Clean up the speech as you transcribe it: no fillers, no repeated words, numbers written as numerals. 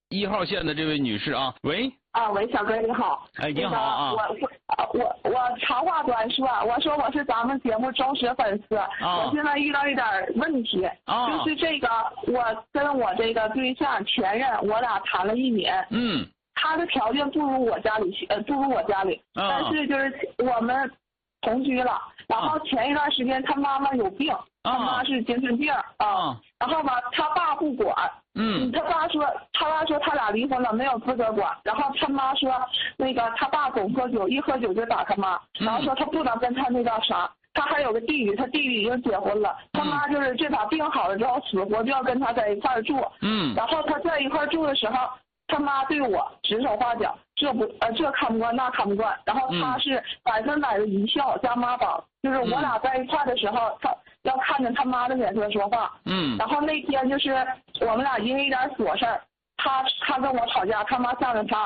1号线的这位女士啊，喂。 啊，喂，小哥你好。 哎，你好啊。 我长话短说，我说我是咱们节目忠实粉丝。我现在遇到一点问题，就是这个我跟我这个对象前任，我俩谈了1年。他的条件不如我家里，但是就是我们同居了。然后前一段时间他妈妈有病，他妈是精神病啊。然后吧，他爸不管。他爸说他俩离婚了，没有资格管。然后他妈说那个他爸总喝酒，一喝酒就打他妈，然后说他不能跟他那叫啥。他还有个弟弟，他弟弟已经结婚了。他妈就是这把病好了之后，死活就要跟他在一块儿住。然后他在一块儿住的时候，他妈对我指手画脚，这看不惯那看不惯。然后他是100%的一笑加妈宝，就是我俩在一块儿的时候，他要看着他妈的脸色说话。然后那天就是我们俩因为一点琐事儿，他跟我吵架，他妈向着他。